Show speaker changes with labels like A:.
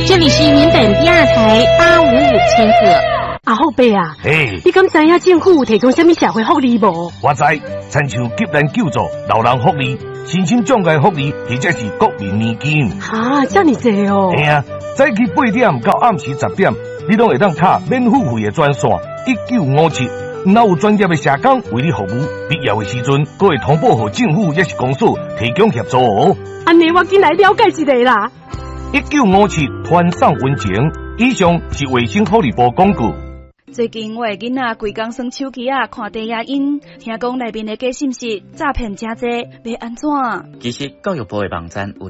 A: 这里是原本第二台855千赫。
B: 阿后伯啊，
C: 嘿，
B: 你敢知影政府有提供什么社会福利无？
C: 我知，亲像急难救助、老人福利、身心障碍福利，或者是国民年金。
B: 啊，这么多哦！
C: 嘿啊，早起8点到暗时10点，你拢会当打免付费的专线1957。若有专业的社工为你服务，必要的时阵，阁会通报给政府也是公所提供协助哦。
B: 安尼我进来了解一下啦。
C: 1957团上温情，以上是卫生福利部广告。
D: 最近我的囡仔规工耍手机啊，看低影音，听讲内面的假信息诈骗真多，要安怎？
E: 其实教育部的网站有